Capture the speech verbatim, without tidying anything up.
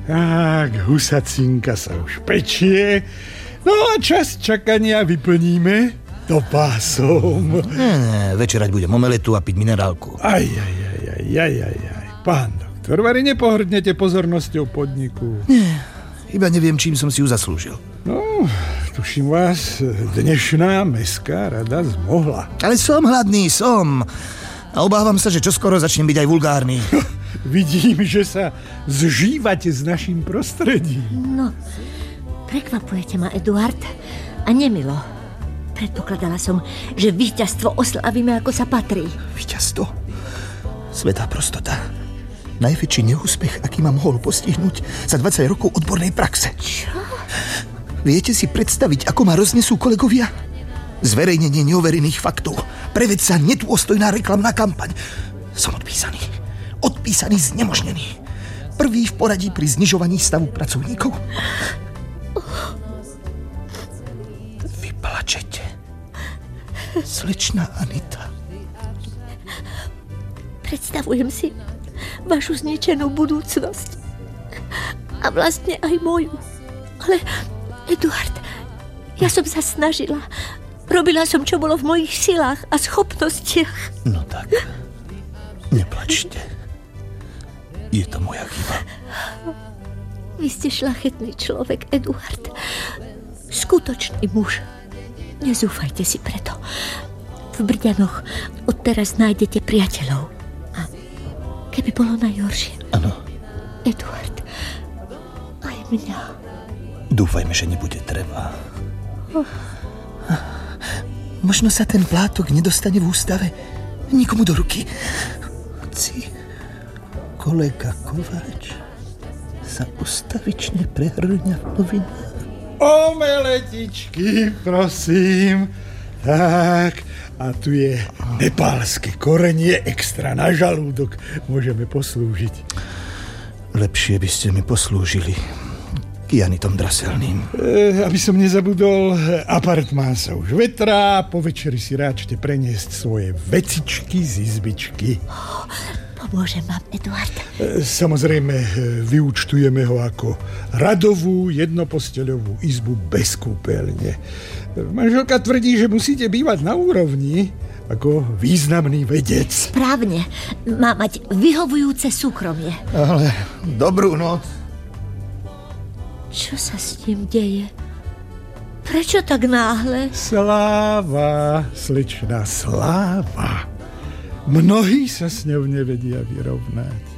Tak, husacinka sa už pečie. No a čas čakania vyplníme do pásom. Nie, nie, večerať budem omeletu a piť minerálku. Aj, aj, aj, aj, aj, aj, aj. Pán doktor, vari nepohrdnete pozornosťou podniku. Nie, iba neviem, čím som si ju zaslúžil. No, tuším vás, dnešná mestská rada zmohla. Ale som hladný, som. A obávam sa, že čoskoro začnem byť aj vulgárny. Vidím, že sa zžívate s naším prostredím. No, prekvapujete ma, Eduard. A nemilo. Predpokladala som, že víťazstvo oslavíme, ako sa patrí. Víťazstvo? Svätá prostota. Najväčší neúspech, aký ma mohol postihnúť za dvadsať rokov odbornej praxe. Čo? Viete si predstaviť, ako ma roznesú kolegovia? Zverejnenie neoverených faktov. Preveď sa nedôstojná reklamná kampaň. Som odpísaný. Odpísaný, znemožnený. Prvý v poradí pri znižovaní stavu pracovníkov. Vy plačete. Slečná Anita. Predstavujem si vašu zničenú budúcnosť. A vlastne aj moju. Ale, Eduard, ja som sa snažila. Robila som, čo bolo v mojich silách a schopnostiach. No tak, neplačte. Je to moja chyba. Vy ste šľachetný človek, Eduard. Skutočný muž. Nezúfajte si preto. V Brďanoch odteraz nájdete priateľov. A keby bolo najhoršie... Áno. Eduard, aj mňa. Dúfajme, že nebude treba. Oh. Možno sa ten plátok nedostane v ústave nikomu do ruky. Hoci kolega Kováč sa ustavične prehrňa v novinách. Omeletičky, prosím. Tak, a tu je nepálske korenie extra na žalúdok. Môžeme poslúžiť. Lepšie by ste mi poslúžili Janitom Draselným. E, aby som nezabudol, apartmán sa už vetrá, po večeri si ráčte preniesť svoje vecičky z izbičky. Oh, pomôžem vám, Eduard. E, samozrejme, vyúčtujeme ho ako radovú jednoposteľovú izbu bez kúpeľne. Manželka tvrdí, že musíte bývať na úrovni ako významný vedec. Správne, má mať vyhovujúce súkromie. Ale dobrú noc. Čo sa s ním deje? Prečo tak náhle? Sláva, slečná, sláva. Mnohí sa s ňou nevedia vyrovnať.